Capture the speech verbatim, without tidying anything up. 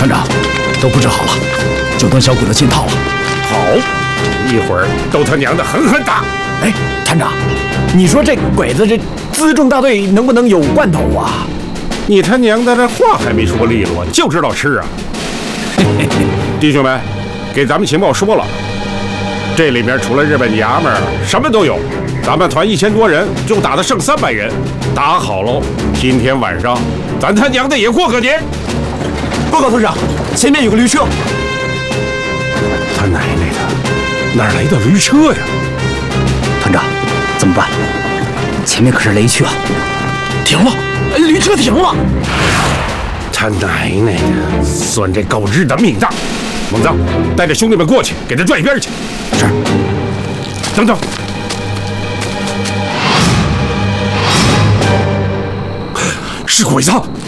团长，都布置好了，就等小鬼子进套了。 好，一会儿都他娘的狠狠打！ 哎，团长，你说这鬼子这辎重大队能不能有罐头啊？ 你他娘的这话还没说利落，就知道吃啊！弟兄们，给咱们情报说了，这里面除了日本娘们儿，什么都有。咱们团一千多人，就打得剩三百人，打好喽！今天晚上，咱他娘的也过个年。 报告团长，前面有个驴车。 他奶奶的，哪来的驴车呀？ 团长，怎么办？前面可是雷区啊！停了，驴车停了！ 他奶奶的，算这狗日的命大！猛子，带着兄弟们过去，给他拽一边去。是。等等。是鬼子！